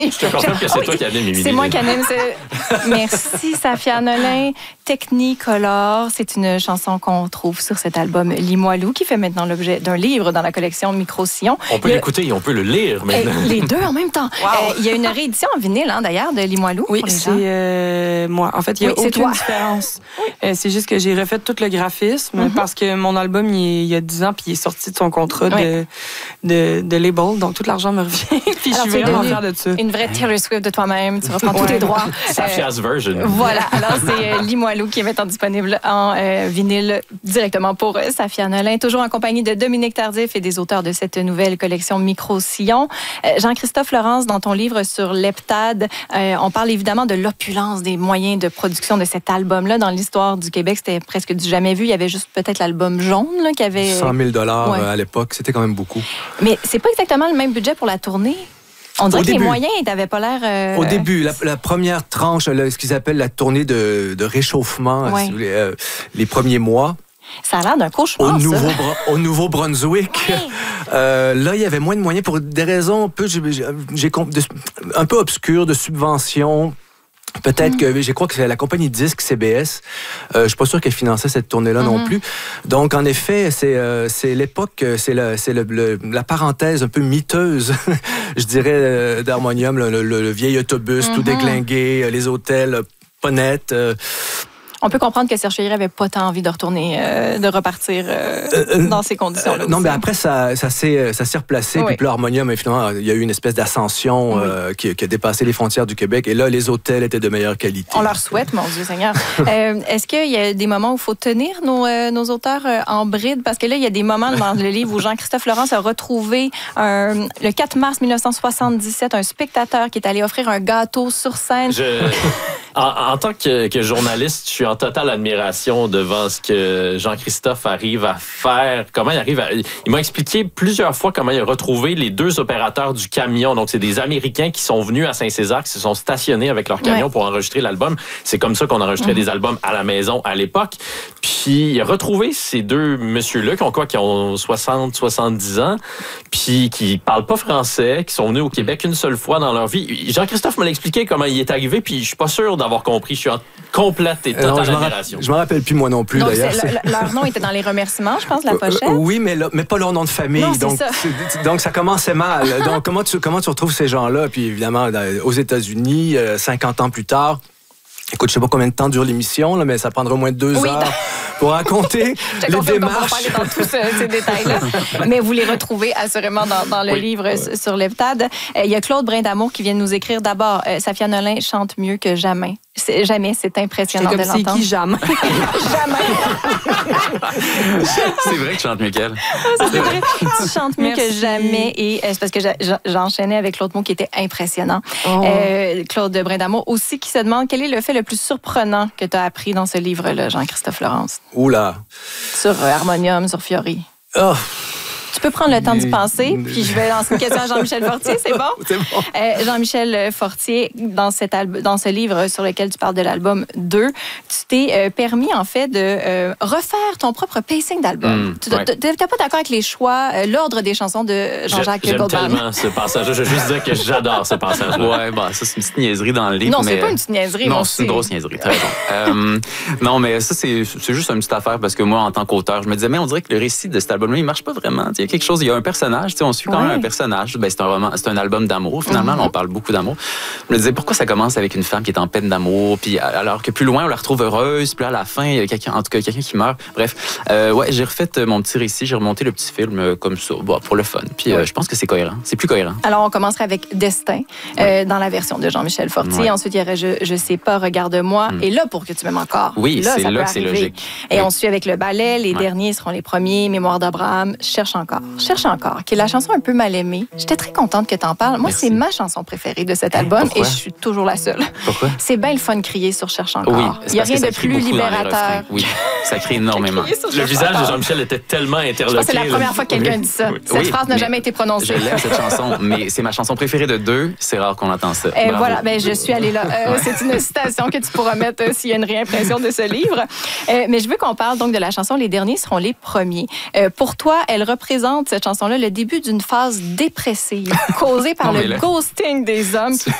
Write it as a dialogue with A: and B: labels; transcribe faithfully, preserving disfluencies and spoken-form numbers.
A: Je te confirme que c'est oh, toi qui anime, Émilie.
B: C'est moi qui anime. Merci, Safia Nolin. Technicolor, c'est une chanson qu'on trouve sur cet album Lis-moi Lou, qui fait maintenant l'objet d'un livre dans la collection Micro-Sillon.
A: On peut le... l'écouter et on peut le lire maintenant.
B: Les deux en même temps. Wow. Euh, il y a une réédition en vinyle, hein, d'ailleurs, de Lis-moi Lou.
C: Oui, c'est euh, moi. En fait, il n'y a oui, aucune différence. Oui. Euh, c'est juste que j'ai refait tout le graphisme mm-hmm. parce que mon album, il, est, il y a dix ans, puis il est sorti de son contrat oui. de, de, de label. Donc, tout l'argent me revient. Puis alors, je suis vraiment fière de ça.
B: Une vraie Taylor Swift de toi-même. Tu reprends ouais. tous tes droits.
A: Safia's euh, version.
B: Voilà. Alors, c'est euh, Lis-moi Lou qui est maintenant disponible en euh, vinyle directement pour euh, Safia Nolin. Toujours en compagnie de Dominique Tardif et des auteurs de cette nouvelle collection Micro-Sillon. Euh, Jean-Christophe Laurence, dans ton livre sur l'heptade, euh, on parle évidemment de l'opulence des moyens de production de cet album-là. Dans l'histoire du Québec, c'était presque du jamais vu. Il y avait juste peut-être l'album jaune là, qui avait...
D: cent mille dollars ouais. à l'époque, c'était quand même beaucoup.
B: Mais c'est pas exactement le même budget pour la tournée. On dirait Au que début. les moyens n'avaient pas l'air... Euh...
D: Au début, la, la première tranche, là, ce qu'ils appellent la tournée de, de réchauffement, ouais. les, euh, les premiers mois.
B: Ça a l'air d'un cauchemar,
D: au,
B: ça.
D: Nouveau, au Nouveau-Brunswick. Ouais. Euh, là, il y avait moins de moyens pour des raisons un peu, j'ai, j'ai, un peu obscures de subventions. Peut-être mm. que, je crois que c'est la compagnie disque C B S. Euh, je suis pas sûr qu'elle finançait cette tournée-là mm-hmm. non plus. Donc, en effet, c'est, euh, c'est l'époque, c'est, la, c'est le, le, la parenthèse un peu miteuse, je dirais, euh, d'Harmonium, le, le, le vieil autobus mm-hmm. tout déglingué, les hôtels pas nets. Euh,
B: On peut comprendre que Serge Chéry n'avait pas tant envie de retourner, euh, de repartir euh, euh, dans ces conditions-là.
D: Euh, non, mais après, ça, ça, s'est, ça s'est replacé. Oui. Puis l'Harmonium, finalement, il y a eu une espèce d'ascension oui. euh, qui, qui a dépassé les frontières du Québec. Et là, les hôtels étaient de meilleure qualité.
B: On leur souhaite, mon Dieu Seigneur. euh, est-ce qu'il y a des moments où il faut tenir nos, euh, nos auteurs euh, en bride? Parce que là, il y a des moments dans le livre où Jean-Christophe Laurence a retrouvé, un, le quatre mars dix-neuf cent soixante-dix-sept, un spectateur qui est allé offrir un gâteau sur scène.
A: Je... En, en tant que, que journaliste, je suis en totale admiration devant ce que Jean-Christophe arrive à faire. Comment il arrive à... Il m'a expliqué plusieurs fois comment il a retrouvé les deux opérateurs du camion. Donc, c'est des Américains qui sont venus à Saint-Césaire, qui se sont stationnés avec leur camion ouais. pour enregistrer l'album. C'est comme ça qu'on enregistrait mmh. des albums à la maison à l'époque. Puis, il a retrouvé ces deux messieurs-là qui ont quoi? Qui ont soixante, soixante-dix ans, puis qui parlent pas français, qui sont venus au Québec une seule fois dans leur vie. Jean-Christophe m'a expliqué comment il est arrivé, puis je suis pas sûr d'avoir compris. Je suis en complète et totale euh, admiration.
D: Je me rappelle plus moi non plus.
B: Donc,
D: d'ailleurs.
B: Le, leur nom était dans les remerciements, je pense, la pochette.
D: Euh, oui, mais, là, mais pas leur nom de famille.
B: Non,
D: donc,
B: ça.
D: donc ça commençait mal. Donc comment tu comment tu retrouves ces gens-là? Puis évidemment, aux États-Unis, cinquante ans plus tard. Écoute, je sais pas combien de temps dure l'émission, là, mais ça prendra au moins deux oui, heures pour raconter les démarches.
B: Je ne vais pas aller dans tous ce, ces détails-là, mais vous les retrouvez assurément dans, dans le oui. livre ouais. sur l'heptade. Il euh, y a Claude Brindamour qui vient de nous écrire d'abord. Euh, Safia Nolin chante mieux que jamais. C'est, jamais, c'est impressionnant de l'entendre.
C: C'est qui jamais?
B: Jamais.
E: C'est vrai que je chante mieux qu'elle.
B: Ah, c'est vrai. Tu chantes mieux Merci. que jamais. Et euh, c'est parce que j'enchaînais avec l'autre mot qui était impressionnant. Oh. Euh, Claude Brindamour aussi qui se demande quel est le fait le plus surprenant que tu as appris dans ce livre-là, Jean-Christophe Laurence?
D: Oula!
B: Sur euh, Harmonium, sur Fiori.
D: Oh!
B: Tu peux prendre le temps d'y penser, puis je vais lancer une question à Jean-Michel Fortier, c'est bon?
D: C'est bon.
B: Euh, Jean-Michel Fortier, dans, cet al- dans ce livre sur lequel tu parles de l'album deux, tu t'es euh, permis, en fait, de euh, refaire ton propre pacing d'album.
A: Mmh,
B: tu n'es
A: ouais.
B: pas d'accord avec les choix, euh, l'ordre des chansons de Jean-Jacques
A: J'aime
B: Goldman?
A: J'aime tellement ce passage-là. Je veux juste dire que j'adore ce passage-là.
E: Ouais, bah, ça, c'est une petite niaiserie dans le livre.
B: Non,
E: mais...
B: c'est pas une petite niaiserie.
E: Non,
B: moi,
E: c'est une grosse niaiserie, très raison. euh, non, mais ça, c'est, c'est juste une petite affaire parce que moi, en tant qu'auteur, je me disais, mais on dirait que le récit de cet album-là, il marche pas vraiment. Il y a quelque chose, il y a un personnage. On suit quand ouais. même un personnage. Ben, c'est, un roman, c'est un album d'amour. Finalement, mm-hmm. là, on parle beaucoup d'amour. Je me disais, pourquoi ça commence avec une femme qui est en peine d'amour, puis alors que plus loin, on la retrouve heureuse, puis là, à la fin, il y a quelqu'un, en tout cas, quelqu'un qui meurt. Bref, euh, ouais, j'ai refait mon petit récit, j'ai remonté le petit film euh, comme ça, bon, pour le fun. Puis euh, ouais. je pense que c'est cohérent. C'est plus cohérent.
B: Alors, on commencerait avec Destin, euh, ouais. dans la version de Jean-Michel Fortier. Ouais. Ensuite, il y aurait Je, je sais pas, regarde-moi. Mm. Et là, pour que tu m'aimes encore.
E: Oui,
B: là,
E: c'est
B: ça
E: là
B: peut
E: que c'est
B: arriver.
E: logique.
B: Et
E: oui.
B: on suit avec le ballet. Les ouais. derniers seront les premiers. Mémoire d'Abraham. Cherche encore. Cherche encore, qui est la chanson un peu mal aimée. J'étais très contente que tu en parles. Moi, Merci. C'est ma chanson préférée de cet album.
A: Pourquoi?
E: Pourquoi?
B: Et je suis toujours la seule.
E: Pourquoi?
B: C'est bien le fun de crier sur Cherche encore.
E: Oui,
B: il n'y a rien de plus libérateur.
E: Oui, ça crie énormément.
A: Le visage de Jean-Michel était tellement interloqué.
B: C'est la première fois que quelqu'un dit ça. Cette
E: oui,
B: phrase n'a jamais été prononcée.
E: Je l'aime, cette chanson, mais c'est ma chanson préférée de deux. C'est rare qu'on entend ça.
B: Et voilà, ben, je suis allée là. Euh, c'est une citation que tu pourras mettre euh, s'il y a une réimpression de ce livre. Euh, mais je veux qu'on parle donc de la chanson « Les derniers seront les premiers ». Euh, pour toi, elle représente, cette chanson-là, le début d'une phase dépressive causée par
E: non,
B: le
E: là...
B: ghosting des hommes qui